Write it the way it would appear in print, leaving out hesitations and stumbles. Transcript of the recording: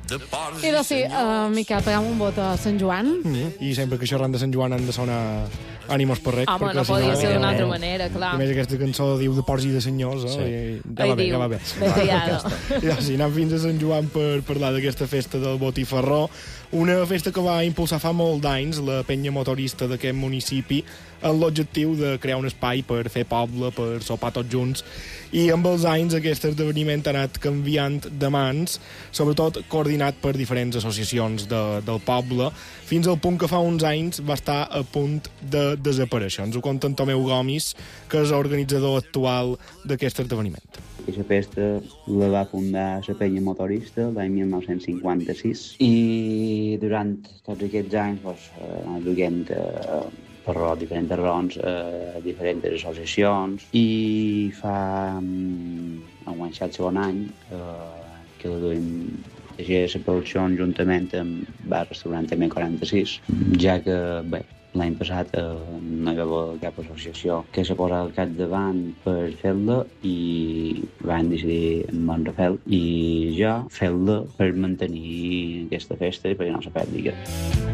I doncs sí, Miquel, pegam un vot a Sant Joan. I sempre que xerram de Sant Joan han de sonar ànimos per rec. Home, no podia ser d'una altra manera, clar. A més, aquesta cançó diu de porcs i de senyors, Sí. ja va bé, ja va bé. Ben criado. I doncs, sí, anem fins a Sant Joan per parlar d'aquesta festa del Botifarró, una festa que va impulsar fa molt d'anys la penya motorista d'aquest municipi amb l'objectiu de crear un espai per fer poble, per sopar tots junts, i amb els anys aquest esdeveniment ha anat canviant de mans, sobretot coordinat per diferents associacions del poble, fins al punt que fa uns anys va estar a punt de desaparèixer. Ens ho conta en Tomeu Gomis, que és l'organitzador actual d'aquest esdeveniment. Aquesta festa la va fundar la penya motorista l'any 1956 i durant tots aquests anys anava duent per diferents raons diferents associacions i fa enguany el segon any que la duim la producció juntament amb Bar Restaurant M46, ja que bé, l'any passat no hi va haver cap associació que se posa al capdavant per fer-la i van decidir en Rafael i jo fer-la per mantenir aquesta festa i perquè no se perdi.